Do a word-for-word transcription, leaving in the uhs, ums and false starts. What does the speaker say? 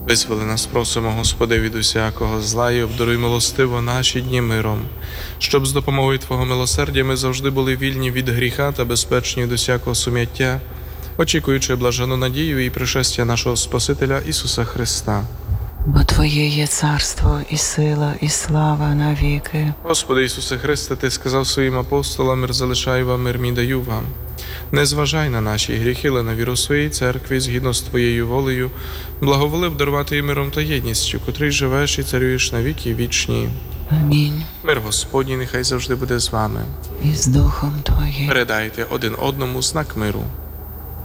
Визволи нас, просимо, Господи, від усякого зла і обдаруй милостиво наші дні миром, щоб з допомогою Твого милосердя ми завжди були вільні від гріха та безпечні від усякого сум'яття, очікуючи блажену надію і пришестя нашого Спасителя Ісуса Христа. Бо Твоє є царство, і сила, і слава навіки. Господи Ісусе Христе, Ти сказав своїм апостолам: «Мир залишаю вам, мир мій даю вам». Не зважай на наші гріхи, але на віру своєї церкви, згідно з Твоєю волею, благоволив дарувати їй миром та єдністю, котрий живеш і царюєш на віки вічні. Амінь. Мир Господній нехай завжди буде з вами. І з Духом Твоїм. Передайте один одному знак миру.